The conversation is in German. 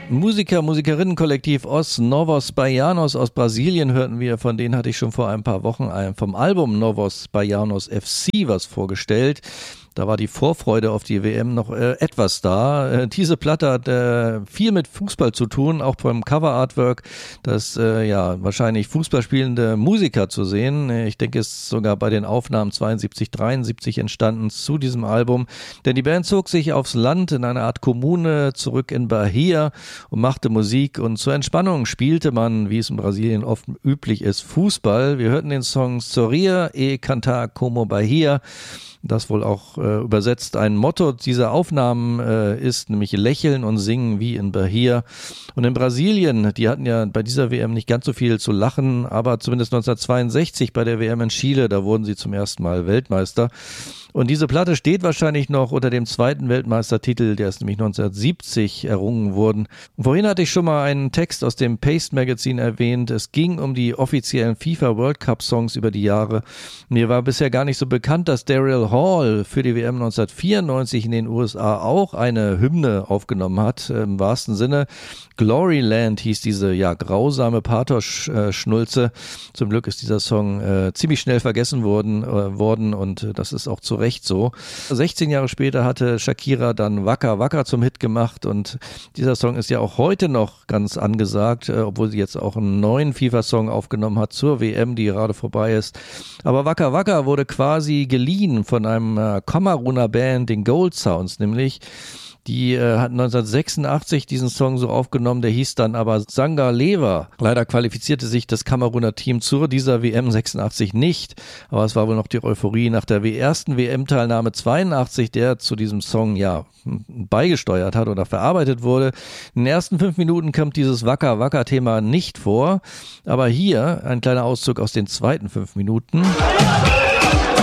Musikerinnenkollektiv Os Novos Baianos aus Brasilien hörten wir. Von denen hatte ich schon vor ein paar Wochen vom Album Novos Baianos FC was vorgestellt. Da war die Vorfreude auf die WM noch etwas da. Diese Platte hat viel mit Fußball zu tun, auch beim Cover-Artwork. Das wahrscheinlich fußballspielende Musiker zu sehen. Ich denke, es ist sogar bei den Aufnahmen 72, 73 entstanden zu diesem Album. Denn die Band zog sich aufs Land in eine Art Kommune zurück in Bahia und machte Musik. Und zur Entspannung spielte man, wie es in Brasilien oft üblich ist, Fußball. Wir hörten den Song Sorria e Cantar como Bahia. Das wohl auch übersetzt ein Motto dieser Aufnahmen ist, nämlich Lächeln und Singen wie in Bahia. Und in Brasilien, die hatten ja bei dieser WM nicht ganz so viel zu lachen, aber zumindest 1962 bei der WM in Chile, da wurden sie zum ersten Mal Weltmeister. Und diese Platte steht wahrscheinlich noch unter dem zweiten Weltmeistertitel, der ist nämlich 1970 errungen worden. Und vorhin hatte ich schon mal einen Text aus dem Paste Magazine erwähnt. Es ging um die offiziellen FIFA World Cup Songs über die Jahre. Mir war bisher gar nicht so bekannt, dass Daryl Hall für die WM 1994 in den USA auch eine Hymne aufgenommen hat, im wahrsten Sinne. Gloryland hieß diese grausame Pathos-Schnulze. Zum Glück ist dieser Song ziemlich schnell vergessen worden und das ist auch zu Recht so. 16 Jahre später hatte Shakira dann Waka Waka zum Hit gemacht und dieser Song ist ja auch heute noch ganz angesagt, obwohl sie jetzt auch einen neuen FIFA-Song aufgenommen hat zur WM, die gerade vorbei ist. Aber Waka Waka wurde quasi geliehen von einem Kameruner Band, den Gold Sounds nämlich. Die hat 1986 diesen Song so aufgenommen, der hieß dann aber Sanga Leva. Leider qualifizierte sich das Kameruner Team zu dieser WM 86 nicht, aber es war wohl noch die Euphorie nach der ersten WM-Teilnahme 82, der zu diesem Song beigesteuert hat oder verarbeitet wurde. In den ersten 5 Minuten kommt dieses Waka-Waka-Thema nicht vor, aber hier ein kleiner Auszug aus den zweiten 5 Minuten.